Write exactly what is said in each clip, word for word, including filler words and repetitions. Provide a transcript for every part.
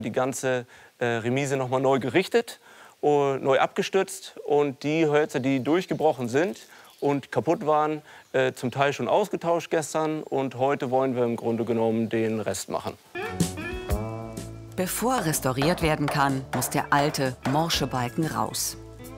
Die ganze äh, Remise noch mal neu gerichtet und neu abgestützt. Und die Hölzer, die durchgebrochen sind und kaputt waren, äh, zum Teil schon ausgetauscht gestern. Und heute wollen wir im Grunde genommen den Rest machen. Bevor restauriert werden kann, muss der alte, morsche Balken raus.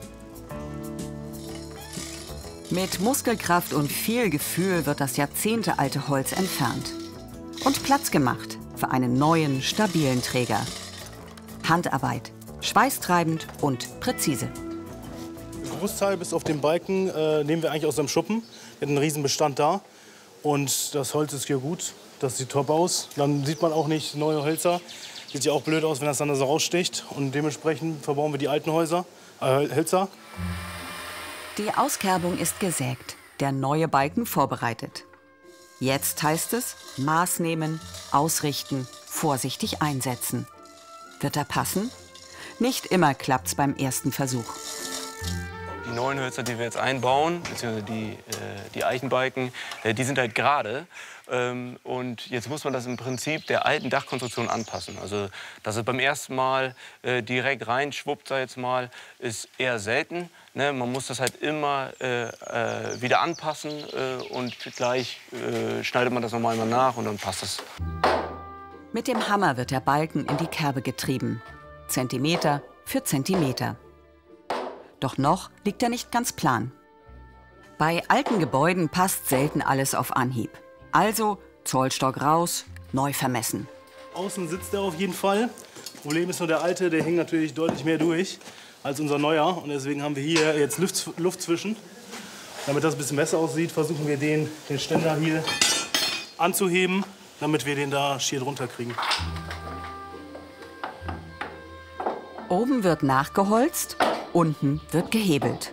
Mit Muskelkraft und viel Gefühl wird das jahrzehntealte Holz entfernt. Und Platz gemacht für einen neuen, stabilen Träger. Handarbeit, schweißtreibend und präzise. Den Großteil bis auf den Balken äh, nehmen wir eigentlich aus dem Schuppen. Wir haben einen riesen Bestand da. Und das Holz ist hier gut, das sieht top aus. Dann sieht man auch nicht neue Hölzer. Sieht ja auch blöd aus, wenn das dann so raussticht. Und dementsprechend verbauen wir die alten Häuser, äh, Hölzer. Die Auskerbung ist gesägt, der neue Balken vorbereitet. Jetzt heißt es, Maß nehmen, ausrichten, vorsichtig einsetzen. Wird er passen? Nicht immer klappt's beim ersten Versuch. Die neuen Hölzer, die wir jetzt einbauen, beziehungsweise die, äh, die Eichenbalken, äh, die sind halt gerade. Ähm, und jetzt muss man das im Prinzip der alten Dachkonstruktion anpassen. Also, dass es beim ersten Mal äh, direkt reinschwuppt, sag ich jetzt mal, ist eher selten. Ne? Man muss das halt immer äh, äh, wieder anpassen äh, und gleich äh, schneidet man das noch einmal nach und dann passt es. Mit dem Hammer wird der Balken in die Kerbe getrieben. Zentimeter für Zentimeter. Doch noch liegt er nicht ganz plan. Bei alten Gebäuden passt selten alles auf Anhieb. Also Zollstock raus, neu vermessen. Außen sitzt er auf jeden Fall. Problem ist nur der alte, der hängt natürlich deutlich mehr durch als unser neuer. Und deswegen haben wir hier jetzt Luft, Luft zwischen. Damit das ein bisschen besser aussieht, versuchen wir den, den Ständer hier anzuheben, damit wir den da schier drunter kriegen. Oben wird nachgeholzt, unten wird gehebelt.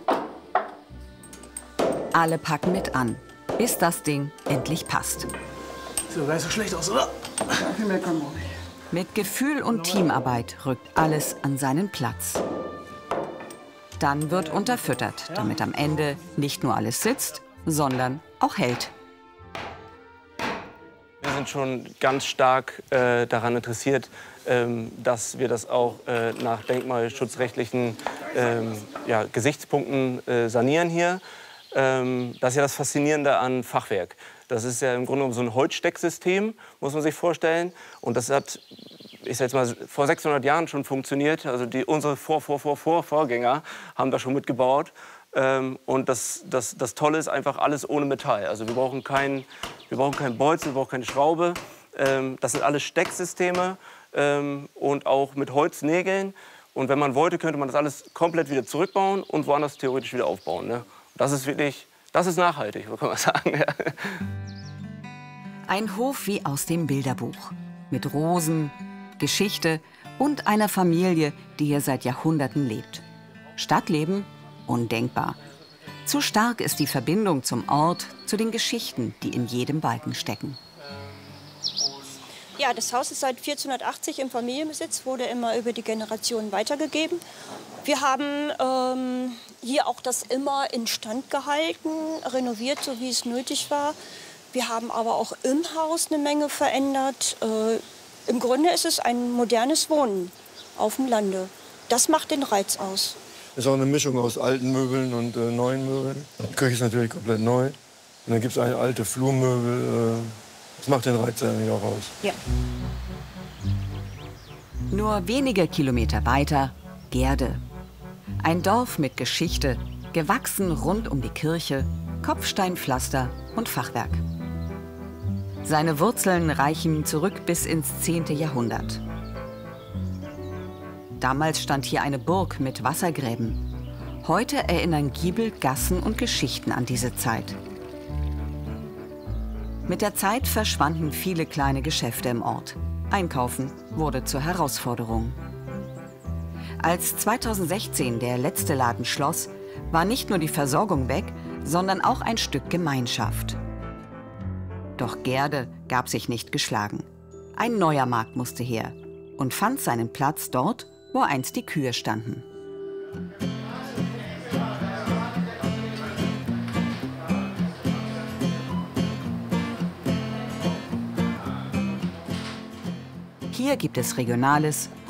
Alle packen mit an, bis das Ding endlich passt. Sieht gar nicht so schlecht aus, oder? Viel mehr kann man nicht. Mit Gefühl und Teamarbeit rückt alles an seinen Platz. Dann wird unterfüttert, damit am Ende nicht nur alles sitzt, sondern auch hält. Wir sind schon ganz stark äh, daran interessiert, ähm, dass wir das auch äh, nach denkmalschutzrechtlichen ähm, ja, Gesichtspunkten äh, sanieren hier. Ähm, das ist ja das Faszinierende an Fachwerk. Das ist ja im Grunde genommen so ein Holzstecksystem, muss man sich vorstellen. Und das hat, ich sag jetzt mal, vor sechshundert Jahren schon funktioniert. Also die, unsere Vor, Vor, Vor, Vor, Vorgänger haben da schon mitgebaut. Ähm, und das, das, das Tolle ist einfach alles ohne Metall. Also wir brauchen keinen wir brauchen kein Bolzen, wir brauchen keine Schraube. Ähm, das sind alles Stecksysteme ähm, und auch mit Holznägeln. Und wenn man wollte, könnte man das alles komplett wieder zurückbauen und woanders theoretisch wieder aufbauen. Ne? Das ist wirklich, das ist nachhaltig, kann man sagen. Ein Hof wie aus dem Bilderbuch. Mit Rosen, Geschichte und einer Familie, die hier seit Jahrhunderten lebt. Stadtleben? Undenkbar. Zu stark ist die Verbindung zum Ort, zu den Geschichten, die in jedem Balken stecken. Ja, das Haus ist seit vierzehnhundertachtzig im Familienbesitz, wurde immer über die Generationen weitergegeben. Wir haben ähm, hier auch das immer instand gehalten, renoviert, so wie es nötig war. Wir haben aber auch im Haus eine Menge verändert. Äh, Im Grunde ist es ein modernes Wohnen auf dem Lande. Das macht den Reiz aus. Es ist auch eine Mischung aus alten Möbeln und äh, neuen Möbeln. Die Küche ist natürlich komplett neu. Und dann gibt es alte Flurmöbel. Äh, das macht den Reiz eigentlich auch aus. Ja. Nur wenige Kilometer weiter Gerde. Ein Dorf mit Geschichte, gewachsen rund um die Kirche, Kopfsteinpflaster und Fachwerk. Seine Wurzeln reichen zurück bis ins zehnte Jahrhundert. Damals stand hier eine Burg mit Wassergräben. Heute erinnern Giebel, Gassen und Geschichten an diese Zeit. Mit der Zeit verschwanden viele kleine Geschäfte im Ort. Einkaufen wurde zur Herausforderung. Als zweitausendsechzehn der letzte Laden schloss, war nicht nur die Versorgung weg, sondern auch ein Stück Gemeinschaft. Doch Gerde gab sich nicht geschlagen. Ein neuer Markt musste her und fand seinen Platz dort, wo einst die Kühe standen. Hier gibt es Regionales